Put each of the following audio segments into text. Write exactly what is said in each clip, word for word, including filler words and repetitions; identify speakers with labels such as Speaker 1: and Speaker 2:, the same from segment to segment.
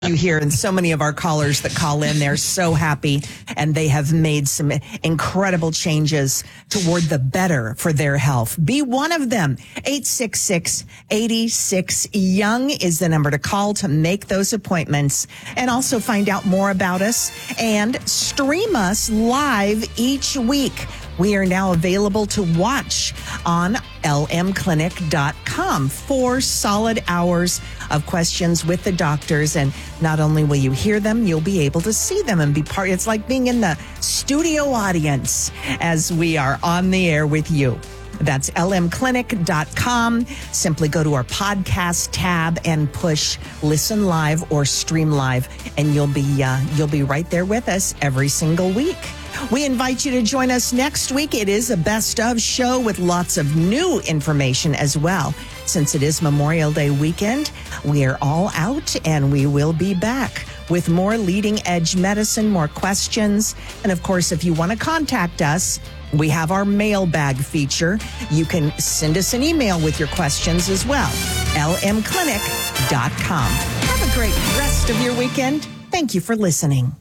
Speaker 1: You hear, and so many of our callers that call in, they're so happy, and they have made some incredible changes toward the better for their health. Be one of them. eight six six, eight six, YOUNG is the number to call to make those appointments, and also find out more about us and stream us live each week. We are now available to watch on L M clinic dot com. Four solid hours of questions with the doctors. And not only will you hear them, you'll be able to see them and be part. It's like being in the studio audience as we are on the air with you. That's L M clinic dot com. Simply go to our podcast tab and push listen live or stream live, and you'll be uh, you'll be right there with us every single week. We invite you to join us next week. It is a best of show with lots of new information as well. Since it is Memorial Day weekend, we are all out, and we will be back with more leading edge medicine, more questions. And of course, if you want to contact us, we have our mailbag feature. You can send us an email with your questions as well. L M clinic dot com. Have a great rest of your weekend. Thank you for listening.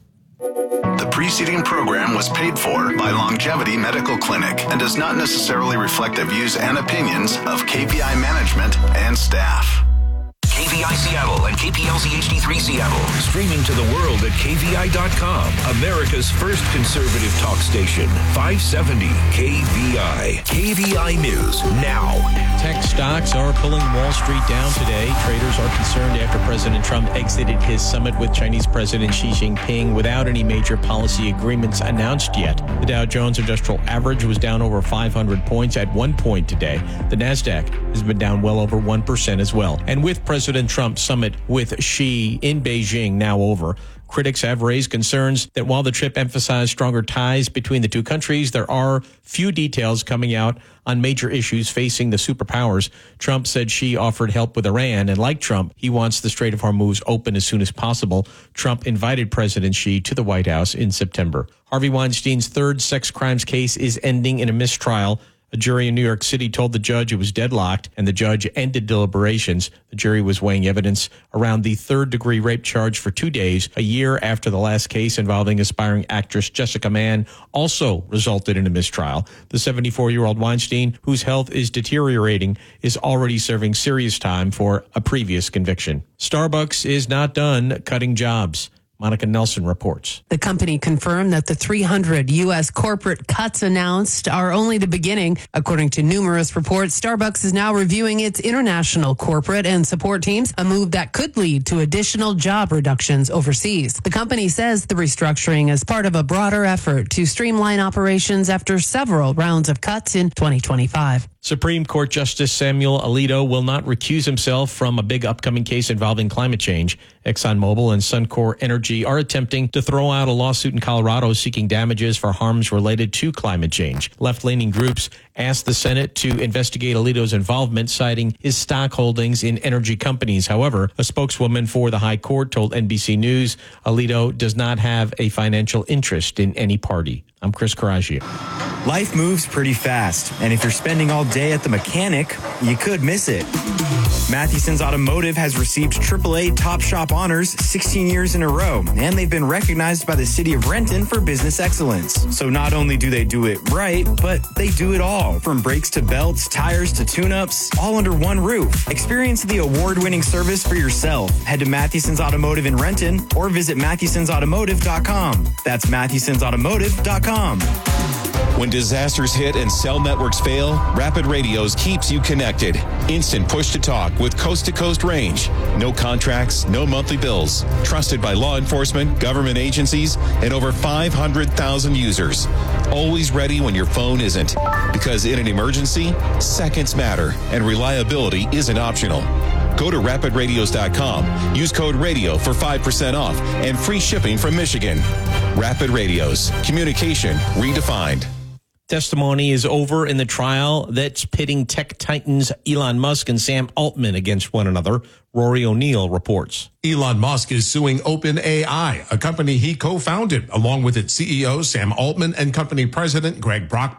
Speaker 2: The preceding program was paid for by Longevity Medical Clinic and does not necessarily reflect the views and opinions of K P I management and staff.
Speaker 3: K V I Seattle and K P L Z H D three Seattle. Streaming to the world at K V I dot com. America's first conservative talk station. five seventy K V I. K V I News now.
Speaker 4: Tech stocks are pulling Wall Street down today. Traders are concerned after President Trump exited his summit with Chinese President Xi Jinping without any major policy agreements announced yet. The Dow Jones Industrial Average was down over five hundred points at one point today. The NASDAQ has been down well over one percent as well. And with President Trump's summit with Xi in Beijing now over, critics have raised concerns that while the trip emphasized stronger ties between the two countries, there are few details coming out on major issues facing the superpowers. Trump said Xi offered help with Iran, and like Trump, he wants the Strait of Hormuz open as soon as possible. Trump invited President Xi to the White House in September. Harvey Weinstein's third sex crimes case is ending in a mistrial. A jury in New York City told the judge it was deadlocked, and the judge ended deliberations. The jury was weighing evidence around the third-degree rape charge for two days, a year after the last case involving aspiring actress Jessica Mann also resulted in a mistrial. The seventy-four-year-old Weinstein, whose health is deteriorating, is already serving serious time for a previous conviction. Starbucks is not done cutting jobs. Monica Nelson reports.
Speaker 5: The company confirmed that the three hundred U S corporate cuts announced are only the beginning. According to numerous reports, Starbucks is now reviewing its international corporate and support teams, a move that could lead to additional job reductions overseas. The company says the restructuring is part of a broader effort to streamline operations after several rounds of cuts in twenty twenty-five.
Speaker 4: Supreme Court Justice Samuel Alito will not recuse himself from a big upcoming case involving climate change. ExxonMobil and Suncor Energy are attempting to throw out a lawsuit in Colorado seeking damages for harms related to climate change. Left-leaning groups asked the Senate to investigate Alito's involvement, citing his stock holdings in energy companies. However, a spokeswoman for the High Court told N B C News Alito does not have a financial interest in any party. I'm Chris Coraggio.
Speaker 6: Life moves pretty fast, and if you're spending all day at the mechanic, you could miss it. Mathewson's Automotive has received triple A Top Shop honors sixteen years in a row, and they've been recognized by the city of Renton for business excellence. So not only do they do it right, but they do it all, from brakes to belts, tires to tune-ups, all under one roof. Experience the award-winning service for yourself. Head to Mathewson's Automotive in Renton or visit Mathewsons Automotive dot com. That's Mathewsons Automotive dot com.
Speaker 7: When disasters hit and cell networks fail, Rapid Radios keeps you connected. Instant push-to-talk with coast-to-coast range. No contracts, no monthly bills. Trusted by law enforcement, government agencies, and over five hundred thousand users. Always ready when your phone isn't. Because in an emergency, seconds matter, and reliability isn't optional. Go to rapid radios dot com. Use code RADIO for five percent off and free shipping from Michigan. Rapid Radios. Communication redefined.
Speaker 4: Testimony is over in the trial that's pitting tech titans Elon Musk and Sam Altman against one another. Rory O'Neill reports.
Speaker 8: Elon Musk is suing OpenAI, a company he co-founded, along with its C E O Sam Altman and company president Greg Brockman.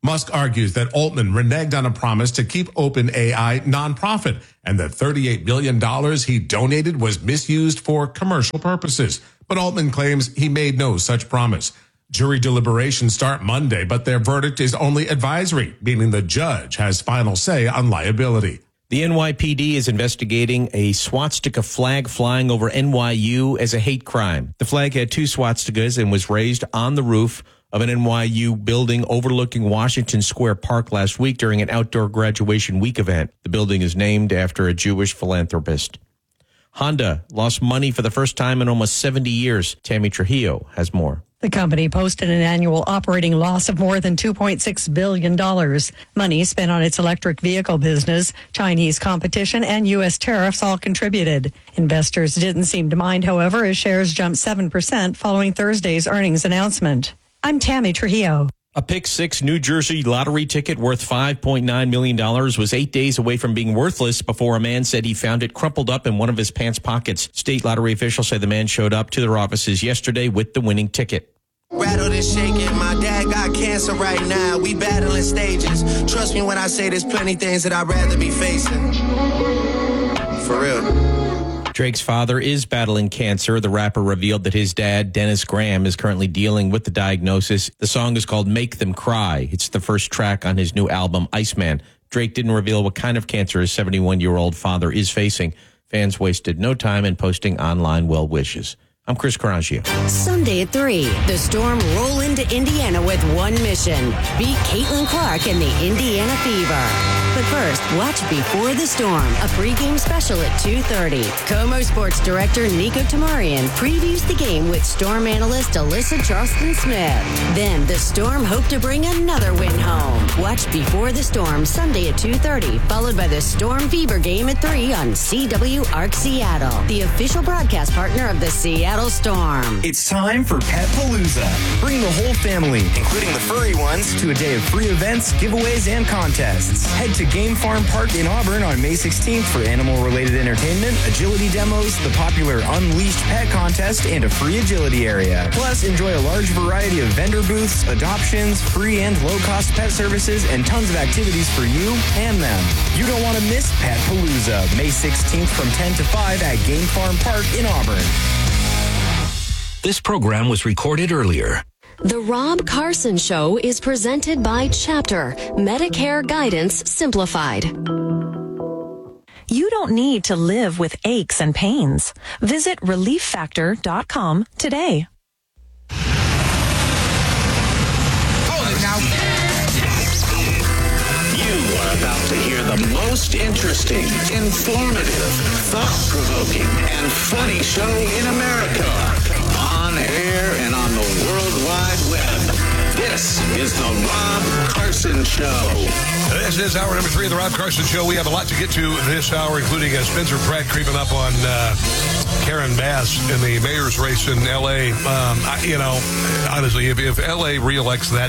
Speaker 8: Musk argues that Altman reneged on a promise to keep OpenAI nonprofit and that thirty-eight billion dollars he donated was misused for commercial purposes. But Altman claims he made no such promise. Jury deliberations start Monday, but their verdict is only advisory, meaning the judge has final say on liability.
Speaker 4: The N Y P D is investigating a swastika flag flying over N Y U as a hate crime. The flag had two swastikas and was raised on the roof of an N Y U building overlooking Washington Square Park last week during an outdoor graduation week event. The building is named after a Jewish philanthropist. Honda lost money for the first time in almost seventy years. Tammy Trujillo has more.
Speaker 9: The company posted an annual operating loss of more than two point six billion dollars. Money spent on its electric vehicle business, Chinese competition, and U S tariffs all contributed. Investors didn't seem to mind, however, as shares jumped seven percent following Thursday's earnings announcement. I'm Tammy Trujillo.
Speaker 4: A Pick Six New Jersey lottery ticket worth five point nine million dollars was eight days away from being worthless before a man said he found it crumpled up in one of his pants pockets. State lottery officials say the man showed up to their offices yesterday with the winning ticket.
Speaker 10: Rattled and shaking, my dad got cancer right now. We battling stages. Trust me when I say there's plenty things that I'd rather be facing. For real.
Speaker 4: Drake's father is battling cancer. The rapper revealed that his dad, Dennis Graham, is currently dealing with the diagnosis. The song is called Make Them Cry. It's the first track on his new album, Iceman. Drake didn't reveal what kind of cancer his seventy-one-year-old father is facing. Fans wasted no time in posting online well wishes. I'm Chris Carangio.
Speaker 11: Sunday at three, the Storm roll into Indiana with one mission. Beat Caitlin Clark and the Indiana Fever. But first, watch Before the Storm, a pregame special at two thirty. Como Sports Director Nico Tamarian previews the game with Storm analyst Alyssa Charleston-Smith. Then, the Storm hope to bring another win home. Watch Before the Storm Sunday at two thirty, followed by the Storm Fever game at three on C W Arc Seattle, the official broadcast partner of the Seattle Storm.
Speaker 6: It's time for Pet Palooza. Bring the whole family, including the furry ones, to a day of free events, giveaways, and contests. Head to Game Farm Park in Auburn on May sixteenth for animal-related entertainment, agility demos, the popular Unleashed Pet Contest, and a free agility area. Plus, enjoy a large variety of vendor booths, adoptions, free and low-cost pet services, and tons of activities for you and them. You don't want to miss Pet Palooza, May sixteenth from ten to five at Game Farm Park in Auburn.
Speaker 3: This program was recorded earlier.
Speaker 12: The Rob Carson Show is presented by Chapter, Medicare Guidance Simplified.
Speaker 13: You don't need to live with aches and pains. Visit relief factor dot com today.
Speaker 14: You are about to hear the most interesting, informative, thought-provoking, and funny show in America. On air and on the World Wide Web. This is the Rob Carson Show.
Speaker 8: This is hour number three of the Rob Carson Show. We have a lot to get to this hour, including uh, Spencer Pratt creeping up on uh, Karen Bass in the mayor's race in L A. Um, I, you know, honestly, if, if L A reelects that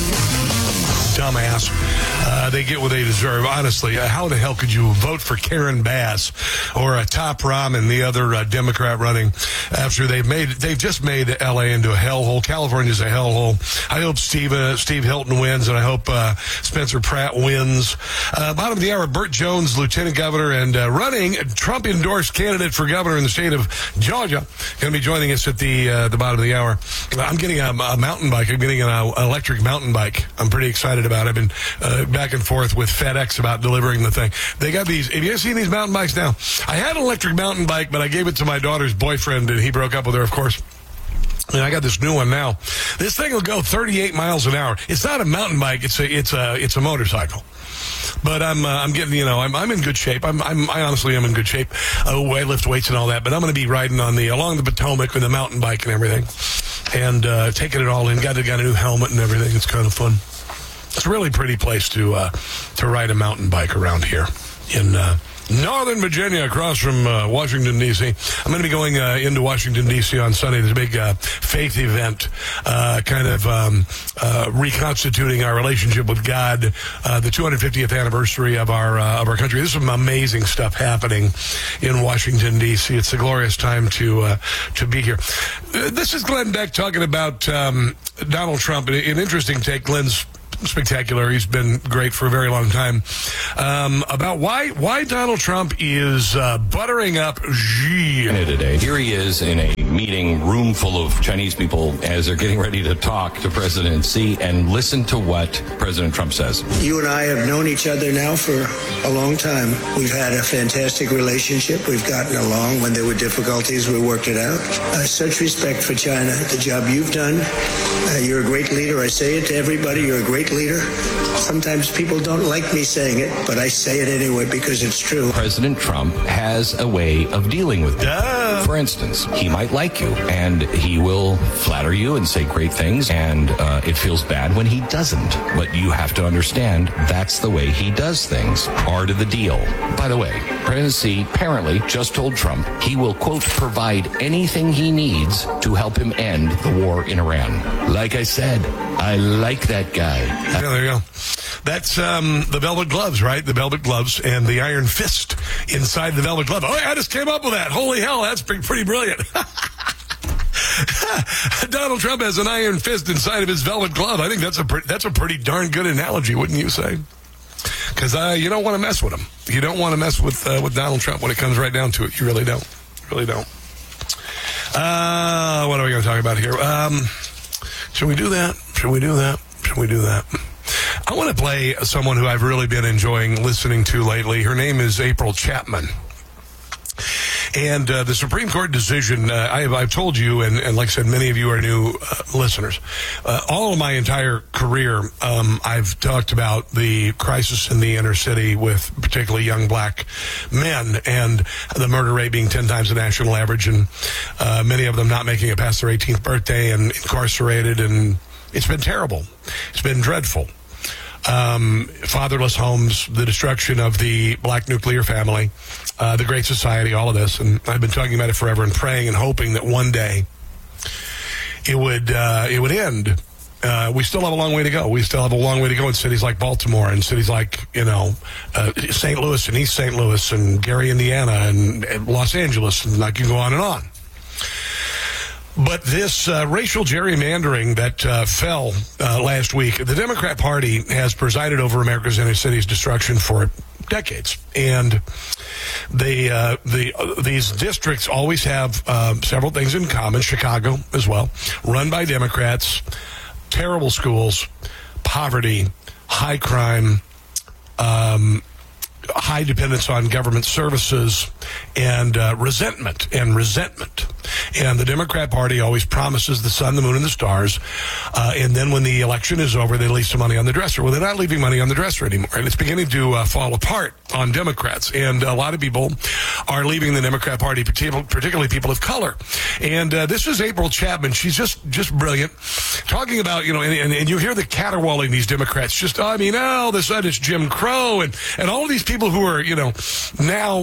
Speaker 8: dumbass, uh, they get what they deserve. Honestly, uh, how the hell could you vote for Karen Bass or uh, Top Ramen, the other uh, Democrat running, after they've made they've just made L A into a hellhole? California's a hellhole. I hope Steve uh, Steve Hilton wins, and I hope uh, Spencer Pratt wins. Uh, bottom of the hour, Burt Jones, Lieutenant Governor and uh, running Trump-endorsed candidate for governor in the state of Georgia, going to be joining us at the uh, the bottom of the hour. I'm getting a, a mountain bike. I'm getting an uh, electric mountain bike. I'm pretty excited about it. I've been uh, back and forth with FedEx about delivering the thing. They got these. Have you ever seen these mountain bikes now? I had an electric mountain bike, but I gave it to my daughter's boyfriend, and he broke up with her, of course. And I got this new one now. This thing will go thirty-eight miles an hour. It's not a mountain bike. It's a it's a it's a motorcycle. But I'm uh, I'm getting you know I'm I'm in good shape. I'm I'm I honestly am in good shape. Oh, I lift weights and all that. But I'm going to be riding on the along the Potomac with the mountain bike and everything, and uh, taking it all in. Got got a new helmet and everything. It's kind of fun. It's a really pretty place to uh, to ride a mountain bike around here in uh, Northern Virginia, across from uh, Washington, D C I'm going to be going uh, into Washington, D C on Sunday. There's a big uh, faith event, uh, kind of um, uh, reconstituting our relationship with God, uh, the two hundred fiftieth anniversary of our uh, of our country. There's some amazing stuff happening in Washington, D C It's a glorious time to uh, to be here. Uh, this is Glenn Beck talking about um, Donald Trump. An, an interesting take. Glenn's spectacular. He's been great for a very long time. Um, about why why Donald Trump is uh, buttering up Xi
Speaker 15: today. Here he is in a meeting room full of Chinese people as they're getting ready to talk to President Xi, and listen to what President Trump says.
Speaker 16: You and I have known each other now for a long time. We've had a fantastic relationship. We've gotten along. When there were difficulties, we worked it out. Uh, such respect for China, the job you've done. Uh, you're a great leader. I say it to everybody. You're a great leader. Sometimes people don't like me saying it, but I say it anyway because it's true.
Speaker 15: President Trump has a way of dealing with it. For instance, he might like you, and he will flatter you and say great things, and uh, it feels bad when he doesn't. But you have to understand that's the way he does things. Part of the deal. By the way, President Xi apparently just told Trump he will, quote, provide anything he needs to help him end the war in Iran. Like I said, I like that guy.
Speaker 8: Yeah, there you go. That's um, the velvet gloves, right? The velvet gloves and the iron fist inside the velvet glove. Oh, yeah, I just came up with that. Holy hell, that's pretty, pretty brilliant. Donald Trump has an iron fist inside of his velvet glove. I think that's a pre- that's a pretty darn good analogy, wouldn't you say? Because uh, you don't want to mess with him. You don't want to mess with uh, with Donald Trump when it comes right down to it. You really don't. You really don't. Uh, what are we going to talk about here? Um, should we do that? Should we do that? Should we do that? I want to play someone who I've really been enjoying listening to lately. Her name is April Chapman. And uh, the Supreme Court decision, uh, I have, I've told you, and, and like I said, many of you are new uh, listeners. Uh, all of my entire career, um, I've talked about the crisis in the inner city with particularly young black men, and the murder rate being ten times the national average, and uh, many of them not making it past their eighteenth birthday and incarcerated, and it's been terrible. It's been dreadful. Um, fatherless homes, the destruction of the black nuclear family, uh, the Great Society, all of this. And I've been talking about it forever and praying and hoping that one day it would uh, it would end. Uh, we still have a long way to go. We still have a long way to go in cities like Baltimore and cities like, you know, uh, Saint Louis and East Saint Louis and Gary, Indiana, and, and Los Angeles, and I can go on and on. But this uh, racial gerrymandering that uh, fell uh, last week, the Democrat Party has presided over America's inner city's destruction for decades. And they, uh, the, uh, these districts always have uh, several things in common, Chicago as well, run by Democrats, terrible schools, poverty, high crime, um, high dependence on government services, and uh, resentment and resentment. And the Democrat Party always promises the sun, the moon, and the stars. Uh, and then when the election is over, they leave some money on the dresser. Well, they're not leaving money on the dresser anymore. And it's beginning to uh, fall apart on Democrats. And a lot of people are leaving the Democrat Party, particularly people of color. And uh, this is April Chapman. She's just, just brilliant. Talking about, you know, and, and, and you hear the caterwauling these Democrats. Just, I mean, all of a sudden it's Jim Crow and, and all of these people who are, you know, now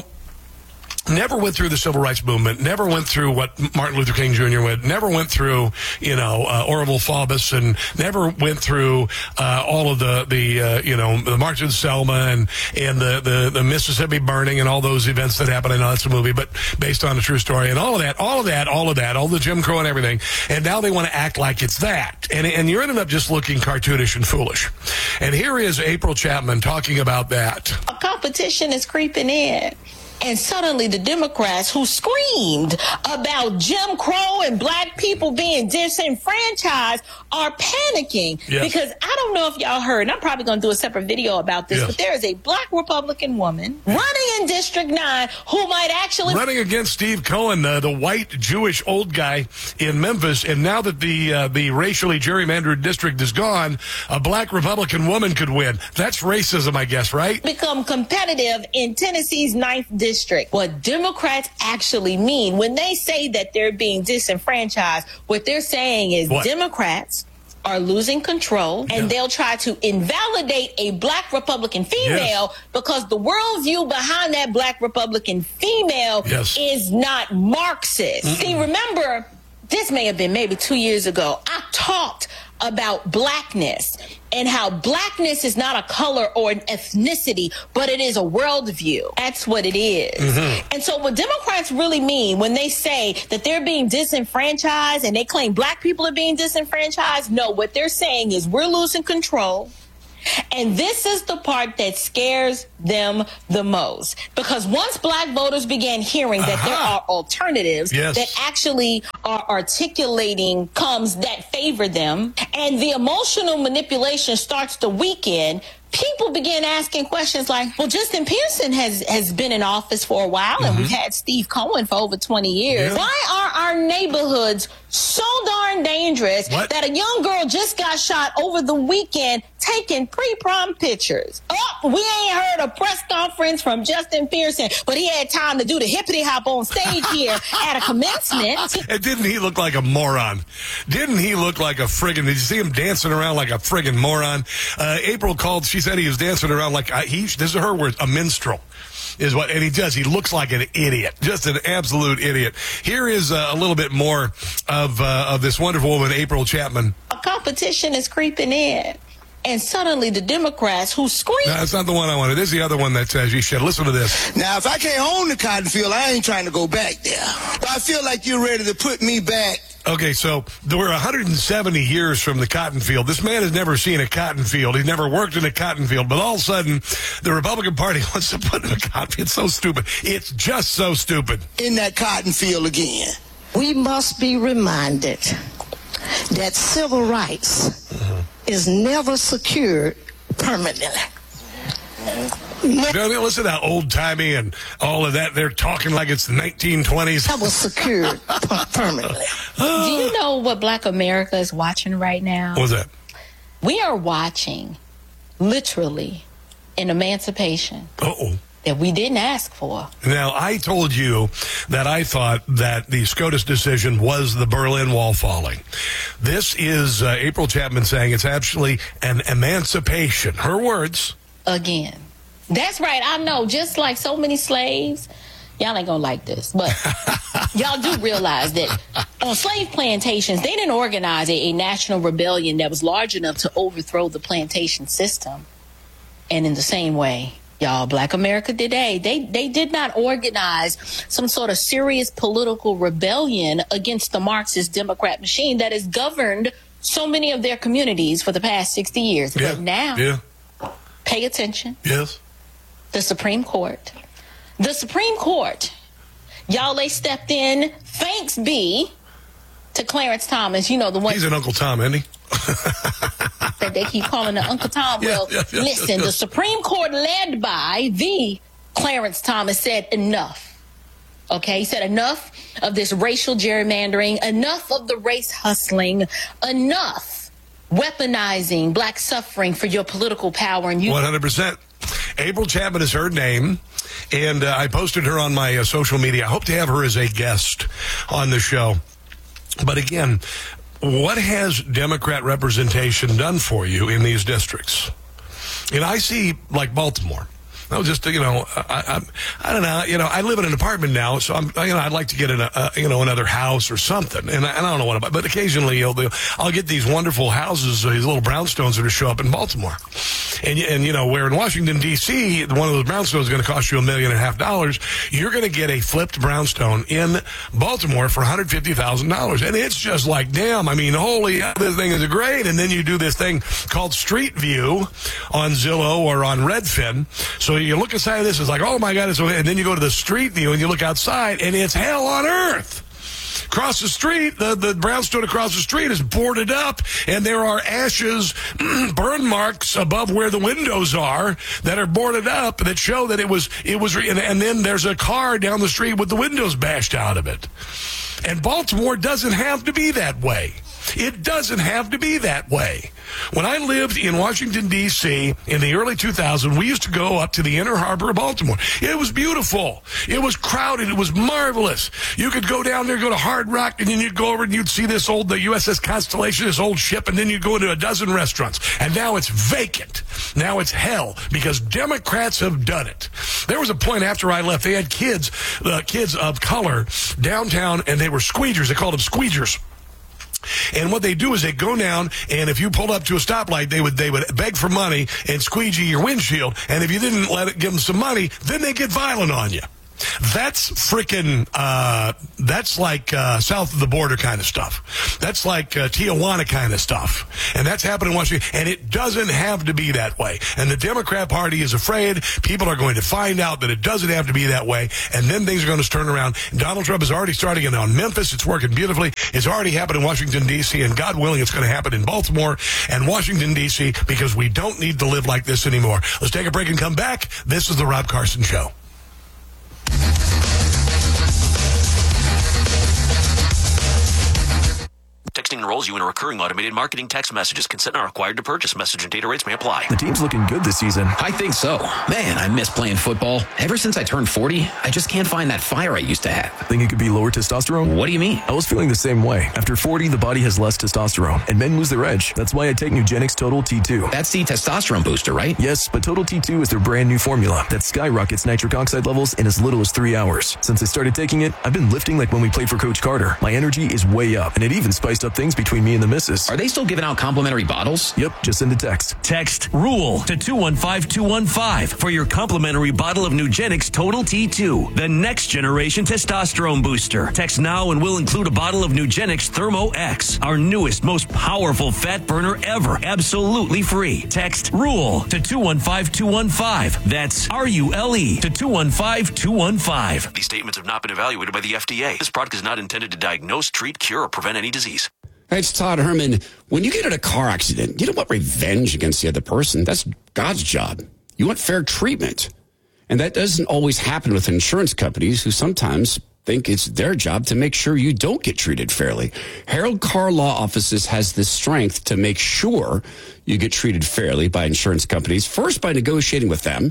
Speaker 8: never went through the civil rights movement, never went through what Martin Luther King Junior went, never went through, you know, uh, Orville Faubus, and never went through uh, all of the, the uh, you know, the March on Selma and, and the, the, the Mississippi burning and all those events that happened. I know that's a movie, but based on a true story, and all of that, all of that, all of that, all the Jim Crow and everything. And now they want to act like it's that. And, and you're ending up just looking cartoonish and foolish. And here is April Chapman talking about that.
Speaker 17: A competition is creeping in. And suddenly the Democrats who screamed about Jim Crow and black people being disenfranchised are panicking. Yes. Because I don't know if y'all heard, and I'm probably going to do a separate video about this, yes. but there is a black Republican woman running in District nine who might actually...
Speaker 8: Running against Steve Cohen, uh, the white Jewish old guy in Memphis. And now that the uh, the racially gerrymandered district is gone, a black Republican woman could win. That's racism, I guess, right?
Speaker 17: Become competitive in Tennessee's ninth district. District. What Democrats actually mean when they say that they're being disenfranchised, what they're saying is what? Democrats are losing control, and yeah. they'll try to invalidate a black Republican female yes. because the worldview behind that black Republican female yes. is not Marxist. Mm-mm. See, remember, this may have been maybe two years ago, I talked about blackness and how blackness is not a color or an ethnicity, but it is a worldview. That's what it is. Mm-hmm. And so what Democrats really mean when they say that they're being disenfranchised and they claim black people are being disenfranchised, no, what they're saying is we're losing control. And this is the part that scares them the most. Because once black voters began hearing that uh-huh. there are alternatives yes. that actually are articulating comes that favor them, and the emotional manipulation starts to weaken, people began asking questions like, well, Justin Pearson has, has been in office for a while, mm-hmm. and we've had Steve Cohen for over twenty years. Yeah. Why are our neighborhoods so darn dangerous what? that a young girl just got shot over the weekend taking pre-prom pictures? Oh, we ain't heard a press conference from Justin Pearson, but he had time to do the hippity hop on stage here at a commencement.
Speaker 8: And didn't he look like a moron? Didn't he look like a friggin', did you see him dancing around like a friggin' moron? Uh, April called, she said he was dancing around like, I, he, this is her word, a minstrel. Is what, and he does. He looks like an idiot, just an absolute idiot. Here is uh, a little bit more of uh, of this wonderful woman, April Chapman.
Speaker 17: A competition is creeping in, and suddenly the Democrats who scream.
Speaker 8: No, that's not the one I wanted. This is the other one that says you should listen to this.
Speaker 18: Now, if I can't own the cotton field, I ain't trying to go back there. But I feel like you're ready to put me back.
Speaker 8: Okay, so there were one hundred seventy years from the cotton field. This man has never seen a cotton field. He's never worked in a cotton field. But all of a sudden, the Republican Party wants to put in a cotton field. It's so stupid. It's just so stupid.
Speaker 18: In that cotton field again.
Speaker 19: We must be reminded that civil rights mm-hmm. is never secured permanently.
Speaker 8: Listen to how old-timey and all of that. They're talking like it's the nineteen twenties.
Speaker 19: That was secured permanently.
Speaker 17: Do you know what Black America is watching right now?
Speaker 8: What's that?
Speaker 17: We are watching, literally, an emancipation.
Speaker 8: Uh-oh.
Speaker 17: That we didn't ask for.
Speaker 8: Now, I told you that I thought that the SCOTUS decision was the Berlin Wall falling. This is uh, April Chapman saying it's actually an emancipation. Her words.
Speaker 17: Again. That's right. I know. Just like so many slaves, y'all ain't gonna like this, but y'all do realize that on slave plantations, they didn't organize a, a national rebellion that was large enough to overthrow the plantation system. And in the same way, y'all, Black America today, they, they did not organize some sort of serious political rebellion against the Marxist Democrat machine that has governed so many of their communities for the past sixty years.
Speaker 8: Yeah.
Speaker 17: But now,
Speaker 8: yeah.
Speaker 17: pay attention.
Speaker 8: Yes.
Speaker 17: The Supreme Court. The Supreme Court. Y'all, they stepped in. Thanks be to Clarence Thomas. You know, the one.
Speaker 8: He's an Uncle Tom, isn't he?
Speaker 17: That they keep calling the Uncle Tom. Well, yeah, yeah, yeah, listen, yeah. The Supreme Court led by the Clarence Thomas said enough. Okay, he said enough of this racial gerrymandering, enough of the race hustling, enough weaponizing Black suffering for your political power. And you
Speaker 8: one hundred percent. April Chapman is her name, and uh, I posted her on my uh, social media. I hope to have her as a guest on the show. But again, what has Democrat representation done for you in these districts? And I see, like Baltimore. I was just, you know, I, I, I don't know, you know, I live in an apartment now, so I'm, you know, I'd like to get in a, uh, you know, another house or something, and I, and I don't know what about, but occasionally, you know, I'll get these wonderful houses, these little brownstones that show up in Baltimore, and and you know, where in Washington D C, one of those brownstones is going to cost you a million and a half dollars. You're going to get a flipped brownstone in Baltimore for one hundred fifty thousand dollars, and it's just like, damn, I mean, holy, this thing is great, and then you do this thing called Street View on Zillow or on Redfin, so you look inside of this, it's like, oh my God, it's okay. And then you go to the Street View and you look outside and it's hell on earth. Across the street, the, the brownstone across the street is boarded up and there are ashes, burn marks above where the windows are that are boarded up that show that it was, it was, and, and then there's a car down the street with the windows bashed out of it. And Baltimore doesn't have to be that way. It doesn't have to be that way. When I lived in Washington, D C in the early two thousands, we used to go up to the Inner Harbor of Baltimore. It was beautiful. It was crowded. It was marvelous. You could go down there, go to Hard Rock, and then you'd go over and you'd see this old, the U S S Constellation, this old ship, and then you'd go into a dozen restaurants. And now it's vacant. Now it's hell because Democrats have done it. There was a point after I left, they had kids, uh, kids of color downtown, and they were squeegers. They called them squeegers. And what they do is they go down, and if you pulled up to a stoplight, they would they would beg for money and squeegee your windshield. And if you didn't let it give them some money, then they get violent on you. That's freaking, uh, that's like uh, south of the border kind of stuff. That's like uh, Tijuana kind of stuff. And that's happening in Washington. And it doesn't have to be that way. And the Democrat Party is afraid people are going to find out that it doesn't have to be that way. And then things are going to turn around. And Donald Trump is already starting it on Memphis. It's working beautifully. It's already happened in Washington, D C. And God willing, it's going to happen in Baltimore and Washington, D C, because we don't need to live like this anymore. Let's take a break and come back. This is The Rob Carson Show.
Speaker 20: Texting enrolls you in a recurring automated marketing text messages. Consent not required to purchase. Message and data rates may apply.
Speaker 21: The team's looking good this season.
Speaker 22: I think so. Man, I miss playing football. Ever since I turned forty, I just can't find that fire I used to have.
Speaker 21: Think it could be lower testosterone?
Speaker 22: What do you mean?
Speaker 21: I was feeling the same way. After forty, the body has less testosterone, and men lose their edge. That's why I take Nugenix Total T two.
Speaker 22: That's the testosterone booster, right?
Speaker 21: Yes, but Total T two is their brand new formula that skyrockets nitric oxide levels in as little as three hours. Since I started taking it, I've been lifting like when we played for Coach Carter. My energy is way up, and it even spiced up things between me and the missus.
Speaker 22: Are they still giving out complimentary bottles?
Speaker 21: Yep, just send a text.
Speaker 23: Text RULE to two one five two one five for your complimentary bottle of Nugenix Total T two, the next generation testosterone booster. Text now and we'll include a bottle of Nugenix Thermo X, our newest, most powerful fat burner ever, absolutely free. Text RULE to two one five two one five. That's R U L E to two one five two one five.
Speaker 20: These statements have not been evaluated by the F D A. This product is not intended to diagnose, treat, cure, or prevent any disease.
Speaker 24: Hey, it's Todd Herman. When you get in a car accident, you don't want revenge against the other person. That's God's job. You want fair treatment. And that doesn't always happen with insurance companies who sometimes think it's their job to make sure you don't get treated fairly. Harold Carr Law Offices has the strength to make sure you get treated fairly by insurance companies, first by negotiating with them.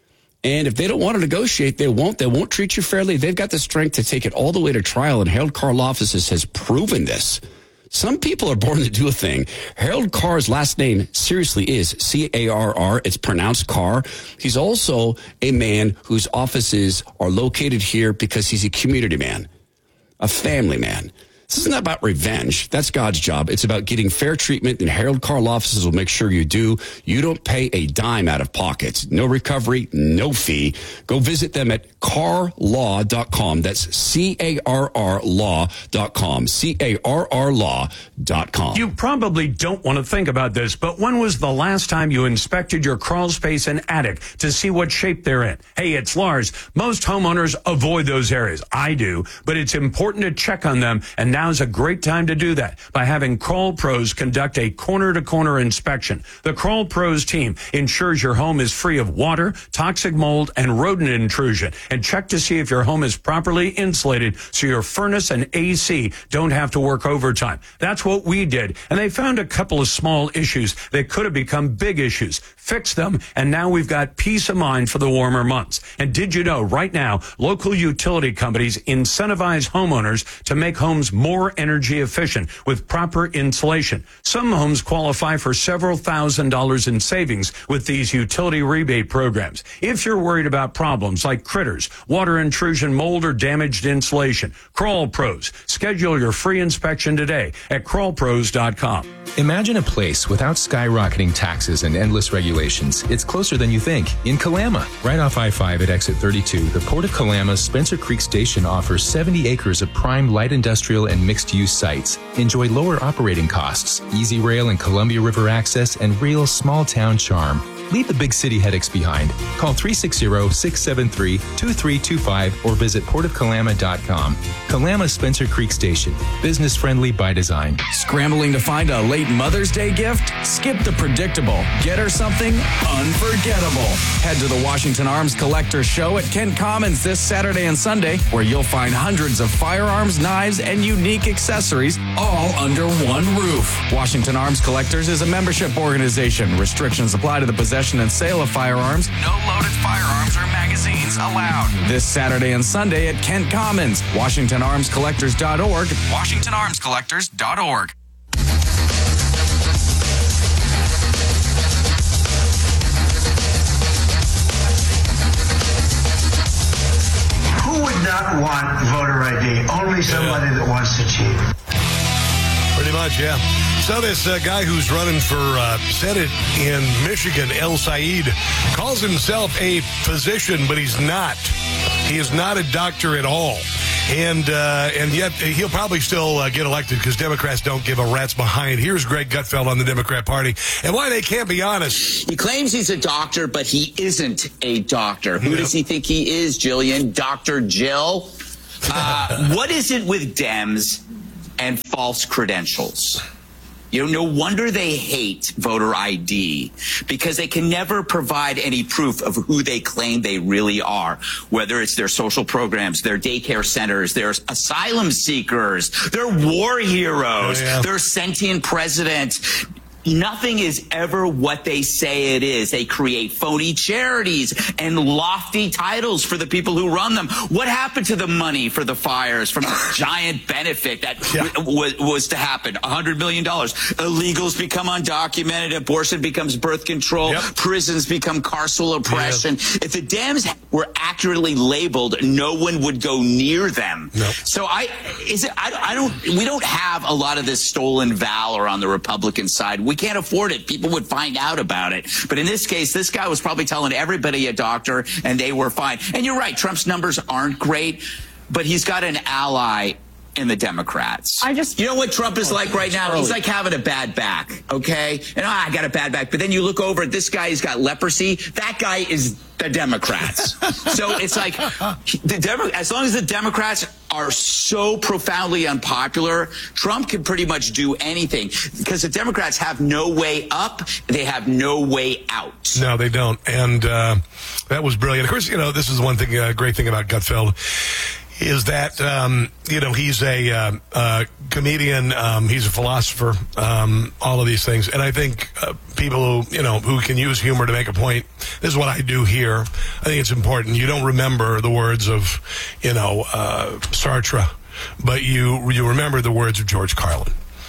Speaker 24: And if they don't want to negotiate, they won't. They won't treat you fairly. They've got the strength to take it all the way to trial, and Harold Carr Law Offices has proven this. Some people are born to do a thing. Harold Carr's last name seriously is C A R R. It's pronounced Carr. He's also a man whose offices are located here because he's a community man, a family man. This isn't about revenge. That's God's job. It's about getting fair treatment, and Harold Carr Law Offices will make sure you do. You don't pay a dime out of pocket. No recovery, no fee. Go visit them at carr law dot com. That's C A R R law dot com. C A R R law dot com.
Speaker 25: You probably don't want to think about this, but when was the last time you inspected your crawl space and attic to see what shape they're in? Hey, it's Lars. Most homeowners avoid those areas. I do, but it's important to check on them, and now's a great time to do that by having Crawl Pros conduct a corner-to-corner inspection. The Crawl Pros team ensures your home is free of water, toxic mold, and rodent intrusion, and check to see if your home is properly insulated so your furnace and A C don't have to work overtime. That's what we did, and they found a couple of small issues that could have become big issues. Fixed them, and now we've got peace of mind for the warmer months. And did you know, right now, local utility companies incentivize homeowners to make homes more energy efficient with proper insulation. Some homes qualify for several thousand dollars in savings with these utility rebate programs. If you're worried about problems like critters, water intrusion, mold, or damaged insulation, Crawl Pros. Schedule your free inspection today at crawl pros dot com.
Speaker 26: Imagine a place without skyrocketing taxes and endless regulations. It's closer than you think. In Kalama, right off I five at exit thirty-two, the Port of Kalama's Spencer Creek Station offers seventy acres of prime light industrial and mixed-use sites. Enjoy lower operating costs, easy rail and Columbia River access, and real small-town charm. Leave the big city headaches behind. Call three six zero, six seven three, two three two five or visit port of kalama dot com. Kalama Spencer Creek Station. Business friendly by design.
Speaker 6: Scrambling to find a late Mother's Day gift? Skip the predictable. Get her something unforgettable. Head to the Washington Arms Collector Show at Kent Commons this Saturday and Sunday, where you'll find hundreds of firearms, knives, and unique accessories all under one roof. Washington Arms Collectors is a membership organization. Restrictions apply to the possession and sale of firearms. No loaded firearms or magazines allowed. This Saturday and Sunday at Kent Commons. Washington Arms Collectors dot org. Washington Arms Collectors dot org.
Speaker 27: Who would not want voter I D? Only somebody yeah. that wants to cheat.
Speaker 8: Pretty much, yeah. So this uh, guy who's running for uh, Senate in Michigan, El Said, calls himself a physician, but he's not. He is not a doctor at all. And uh, and yet he'll probably still uh, get elected because Democrats don't give a rat's behind. Here's Greg Gutfeld on the Democrat Party and why they can't be honest.
Speaker 1: He claims he's a doctor, but he isn't a doctor. Who yep. does he think he is, Jillian? Doctor Jill? Uh, what is it with Dems and false credentials? You know, no wonder they hate voter I D because they can never provide any proof of who they claim they really are, whether it's their social programs, their daycare centers, their asylum seekers, their war heroes, oh, yeah. their sentient president. Nothing is ever what they say it is. They create phony charities and lofty titles for the people who run them. What happened to the money for the fires from the giant benefit that yeah. w- was to happen? one hundred million dollars. Illegals become undocumented. Abortion becomes birth control. Yep. Prisons become carceral oppression. Yep. If the Dems were accurately labeled, no one would go near them. Nope. So I, is it, I, I don't, we don't have a lot of this stolen valor on the Republican side. We We can't afford it. People would find out about it. But in this case, this guy was probably telling everybody a doctor, and they were fine. And you're right, Trump's numbers aren't great, but he's got an ally in the Democrats. I just, you know what Trump is like right now? He's like having a bad back, okay? And oh, I got a bad back. But then you look over at this guy, he's got leprosy. That guy is the Democrats. So it's like, the Demo- as long as the Democrats are so profoundly unpopular, Trump can pretty much do anything because the Democrats have no way up. They have no way out.
Speaker 8: No, they don't. And uh, that was brilliant. Of course, you know, this is one thing, uh, great thing about Gutfeld is that, um, you know, he's a uh, uh, comedian, um, he's a philosopher, um, all of these things. And I think uh, people who, you know, who can use humor to make a point, this is what I do here. I think it's important. You don't remember the words of, you know, uh, Sartre, but you you remember the words of George Carlin.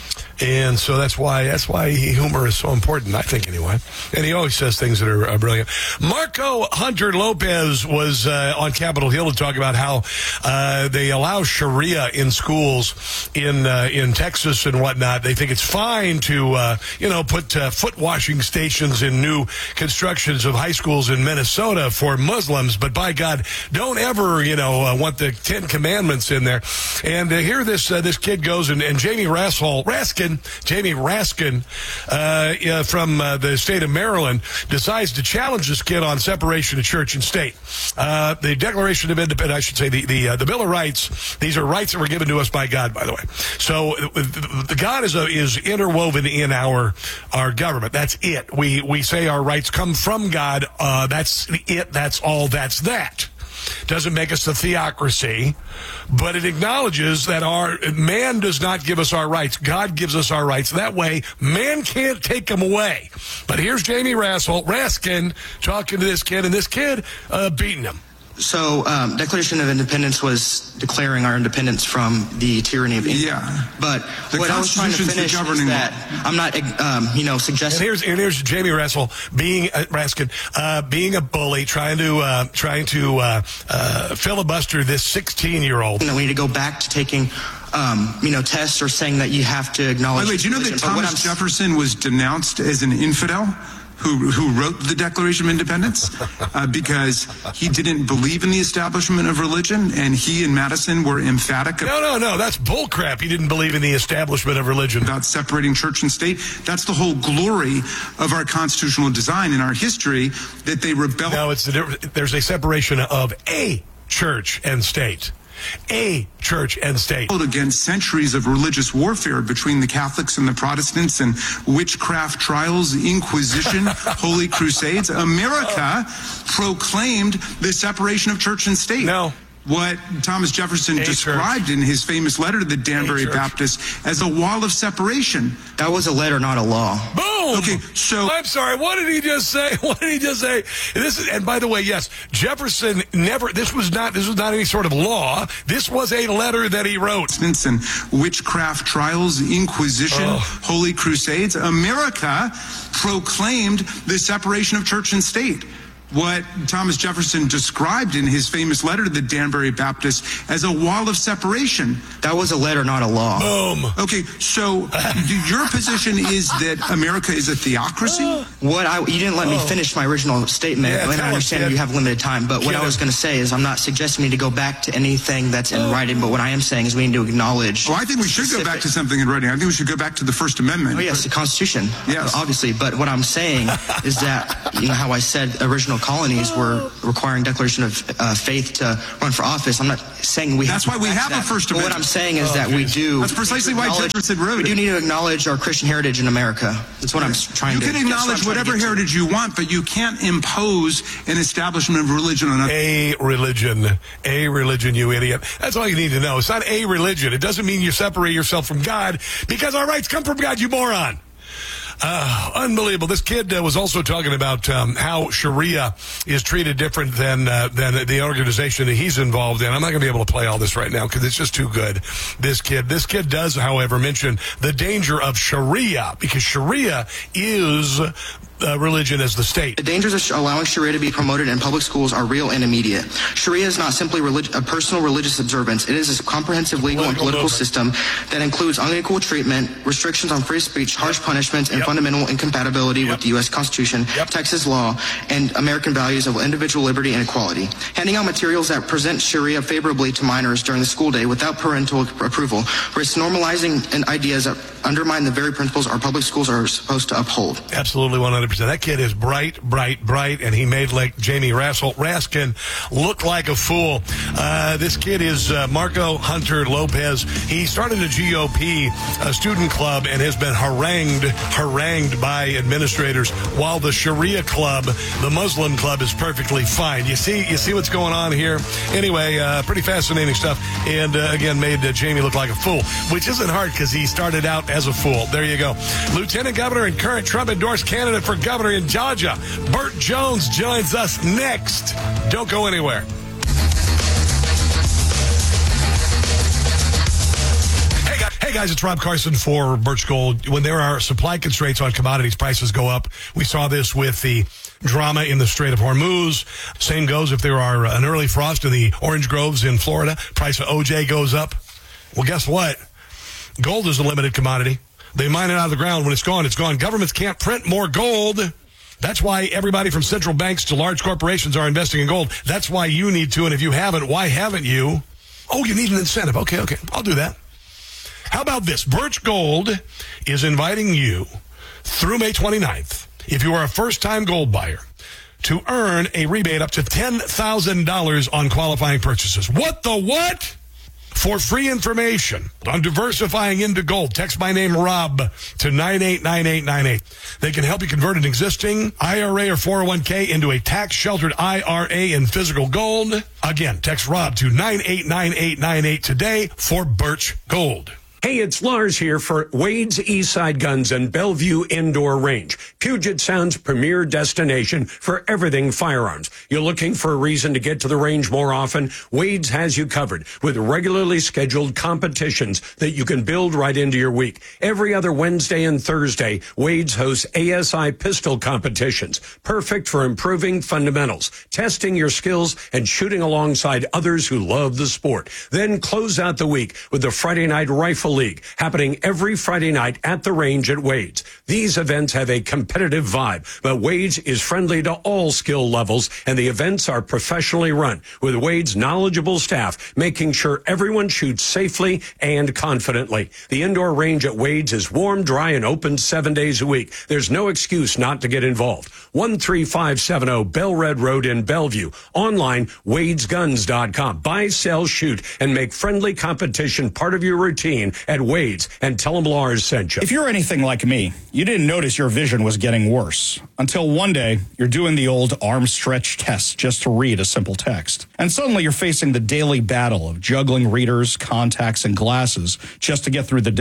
Speaker 8: And so that's why that's why humor is so important, I think, anyway. And he always says things that are uh, brilliant. Marco Hunter Lopez was uh, on Capitol Hill to talk about how uh, they allow Sharia in schools in uh, in Texas and whatnot. They think it's fine to, uh, you know, put uh, foot washing stations in new constructions of high schools in Minnesota for Muslims. But by God, don't ever, you know, uh, want the Ten Commandments in there. And uh, here this uh, this kid goes, and, and Jamie Raskin, Raskin Jamie Raskin uh, uh, from uh, the state of Maryland decides to challenge this kid on separation of church and state. Uh, the Declaration of Independence, I should say, the the, uh, the Bill of Rights. These are rights that were given to us by God, by the way. So the, the God is a, is interwoven in our our government. That's it. We we say our rights come from God. Uh, that's it. That's all. That's that. Doesn't make us a theocracy, but it acknowledges that our man does not give us our rights. God gives us our rights. That way, man can't take them away. But here's Jamie Raskin, Raskin talking to this kid, and this kid uh, beating him.
Speaker 2: So, um, Declaration of Independence was declaring our independence from the tyranny of England. Yeah. But the what I was trying to finish is that I'm not, um, you know, suggesting.
Speaker 8: And here's, and here's Jamie Raskin being uh, Raskin uh, being a bully, trying to uh, trying to uh, uh, filibuster this sixteen-year-old.
Speaker 2: You know, we need to go back to taking. Um, you know, tests or saying that you have to acknowledge.
Speaker 4: Wait, wait, do you know that Thomas Jefferson was denounced as an infidel? Who, who wrote the Declaration of Independence uh, because he didn't believe in the establishment of religion, and he and Madison were emphatic.
Speaker 8: No, no, no, that's bullcrap. He didn't believe in the establishment of religion.
Speaker 4: About separating church and state. That's the whole glory of our constitutional design in our history, that they rebelled.
Speaker 8: No, it's the, there's a separation of a church and state. A church and state.
Speaker 4: Against centuries of religious warfare between the Catholics and the Protestants and witchcraft trials, Inquisition, Holy Crusades, America proclaimed the separation of church and state.
Speaker 8: No.
Speaker 4: What Thomas Jefferson
Speaker 8: a
Speaker 4: described
Speaker 8: church.
Speaker 4: in his famous letter to the Danbury Baptist as a wall of separation.
Speaker 2: That was a letter, not a law.
Speaker 8: Boom!
Speaker 4: Okay, so
Speaker 8: I'm sorry. What did he just say? What did he just say? This is, and by the way, yes, Jefferson never. This was not. This was not any sort of law. This was a letter that he wrote.
Speaker 4: And witchcraft trials, Inquisition, oh. Holy Crusades. America proclaimed the separation of church and state. what Thomas Jefferson described in his famous letter to the Danbury Baptists as a wall of separation.
Speaker 2: That was a letter, not a law.
Speaker 8: Boom.
Speaker 4: Okay, so your position is that America is a theocracy?
Speaker 2: What I you didn't let me finish my original statement,
Speaker 4: Yeah,
Speaker 2: and I understand
Speaker 4: us,
Speaker 2: you have limited time, but what
Speaker 4: Get
Speaker 2: I was
Speaker 4: it.
Speaker 2: going to say is I'm not suggesting we need to go back to anything that's in writing, but what I am saying is we need to acknowledge...
Speaker 4: Well, I think we should go back to something in writing. I think we should go back to the First Amendment.
Speaker 2: Oh, yes, the Constitution,
Speaker 4: yes.
Speaker 2: obviously, but what I'm saying is that, you know, how I said original colonies were requiring declaration of uh, faith to run for office. I'm not saying we
Speaker 4: That's
Speaker 2: have to
Speaker 4: why we
Speaker 2: go back
Speaker 4: have
Speaker 2: to
Speaker 4: a
Speaker 2: that.
Speaker 4: First
Speaker 2: But
Speaker 4: Amendment.
Speaker 2: what I'm saying is
Speaker 4: Oh,
Speaker 2: that we
Speaker 4: geez.
Speaker 2: do...
Speaker 4: That's precisely why
Speaker 2: acknowledge-
Speaker 4: Jefferson wrote
Speaker 2: We do
Speaker 4: it.
Speaker 2: need to acknowledge our Christian heritage in America. That's what I'm s- trying
Speaker 4: You
Speaker 2: to...
Speaker 4: can
Speaker 2: that's what I'm
Speaker 4: acknowledge
Speaker 2: trying to
Speaker 4: whatever
Speaker 2: get to.
Speaker 4: heritage you want, but you can't impose an establishment of religion on
Speaker 8: a religion. A religion, you idiot. That's all you need to know. It's not a religion. It doesn't mean you separate yourself from God, because our rights come from God, you moron. Uh, unbelievable. This kid uh, was also talking about um, how Sharia is treated different than uh, than the organization that he's involved in. I'm not going to be able to play all this right now because it's just too good. This kid, this kid does, however, mention the danger of Sharia, because Sharia is uh, religion as the state.
Speaker 2: The dangers of sh- allowing Sharia to be promoted in public schools are real and immediate. Sharia is not simply relig- a personal religious observance. It is a comprehensive legal and political system that includes unequal treatment, restrictions on free speech, harsh punishments, and fundamental incompatibility with the U S Constitution, Texas law, and American values of individual liberty and equality. Handing out materials that present Sharia favorably to minors during the school day without parental approval risks normalizing and ideas that undermine the very principles our public schools are supposed to uphold.
Speaker 8: Absolutely, one hundred percent. That kid is bright, bright, bright, and he made like Jamie Rassel, Raskin look like a fool. Uh, this kid is uh, Marco Hunter Lopez. He started a G O P a student club and has been harangued, harangued by administrators, while the Sharia club, the Muslim club, is perfectly fine. You see, you see what's going on here? Anyway, uh, pretty fascinating stuff. And uh, again, made uh, Jamie look like a fool, which isn't hard because he started out as a fool. There you go. Lieutenant Governor and current Trump-endorsed candidate for governor in Georgia, Burt Jones, joins us next. Don't go anywhere. Hey guys, hey guys, it's Rob Carson for Birch Gold. When there are supply constraints on commodities, prices go up. We saw this with the drama in the Strait of Hormuz. Same goes if there are an early frost in the orange groves in Florida. Price of O J goes up. Well, guess what? Gold is a limited commodity. They mine it out of the ground. When it's gone, it's gone. Governments can't print more gold. That's why everybody from central banks to large corporations are investing in gold. That's why you need to, and if you haven't, why haven't you? Oh, you need an incentive. Okay, okay. I'll do that. How about this? Birch Gold is inviting you through May twenty-ninth, if you are a first-time gold buyer, to earn a rebate up to ten thousand dollars on qualifying purchases. What the what? For free information on diversifying into gold, text my name, Rob, to nine eight nine eight nine eight. They can help you convert an existing I R A or four oh one k into a tax-sheltered I R A in physical gold. Again, text Rob to nine eight nine eight nine eight today for Birch Gold.
Speaker 25: Hey, it's Lars here for Wade's Eastside Guns and Bellevue Indoor Range, Puget Sound's premier destination for everything firearms. You're looking for a reason to get to the range more often? Wade's has you covered with regularly scheduled competitions that you can build right into your week. Every other Wednesday and Thursday, Wade's hosts A S I pistol competitions, perfect for improving fundamentals, testing your skills, and shooting alongside others who love the sport. Then close out the week with the Friday Night Rifle League, happening every Friday night at the range at Wade's. These events have a competitive vibe, but Wade's is friendly to all skill levels, and the events are professionally run, with Wade's knowledgeable staff making sure everyone shoots safely and confidently. The indoor range at Wade's is warm, dry, and open seven days a week. There's no excuse not to get involved. one three five seven zero Bell Red Road in Bellevue. Online, wades guns dot com. Buy, sell, shoot, and make friendly competition part of your routine at Wade's, and tell them Lars sent you.
Speaker 3: If you're anything like me, you didn't notice your vision was getting worse until one day you're doing the old arm stretch test just to read a simple text. And suddenly you're facing the daily battle of juggling readers, contacts, and glasses just to get through the day.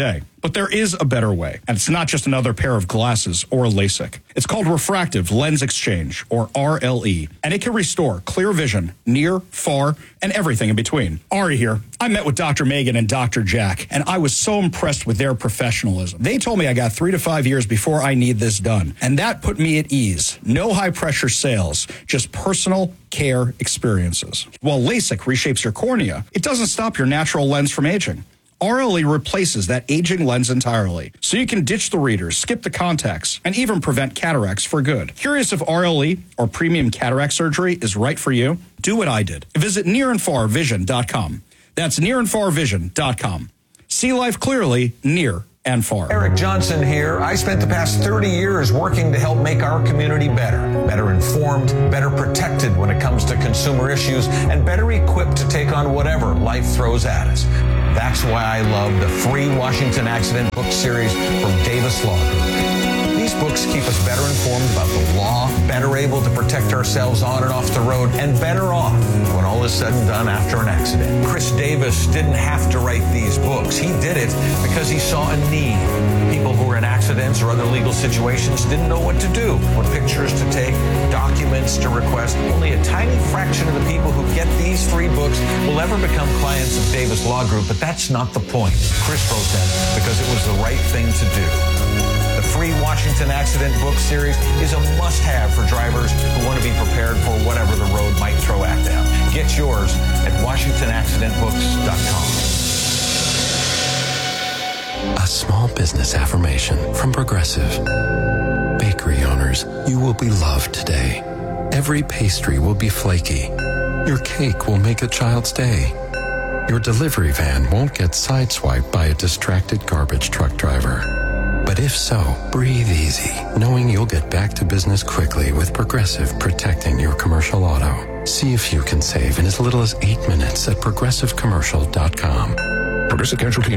Speaker 3: But there is a better way, and it's not just another pair of glasses or LASIK. It's called refractive lens exchange, or R L E, and it can restore clear vision near, far, and everything in between. Ari here. I met with Doctor Megan and Doctor Jack, and I was so impressed with their professionalism. They told me I got three to five years before I need this done, and that put me at ease. No high-pressure sales, just personal care experiences. While LASIK reshapes your cornea, it doesn't stop your natural lens from aging. R L E replaces that aging lens entirely, so you can ditch the readers, skip the contacts, and even prevent cataracts for good. Curious if R L E or premium cataract surgery is right for you? Do what I did. Visit near and far vision dot com. That's near and far vision dot com. See life clearly, near and far.
Speaker 5: Eric Johnson here. I spent the past thirty years working to help make our community better, better informed, better protected when it comes to consumer issues, and better equipped to take on whatever life throws at us. That's why I love the free Washington Accident book series from Davis Law Group. These books keep us better informed about the law, better able to protect ourselves on and off the road, and better off when all is said and done after an accident. Chris Davis didn't have to write these books. He did it because he saw a need. People who were in accidents or other legal situations didn't know what to do, what pictures to take, documents to request. Only a tiny fraction of the people who get these three books will ever become clients of Davis Law Group, but that's not the point. Chris wrote them because it was the right thing to do. The free Washington Accident book series is a must-have for drivers who want to be prepared for whatever the road might throw at them. Get yours at washington accident books dot com.
Speaker 7: A small business affirmation from Progressive. Bakery owners, you will be loved today. Every pastry will be flaky. Your cake will make a child's day. Your delivery van won't get sideswiped by a distracted garbage truck driver. But if so, breathe easy, knowing you'll get back to business quickly with Progressive protecting your commercial auto. See if you can save in as little as eight minutes at progressive commercial dot com.
Speaker 9: Progressive Casualty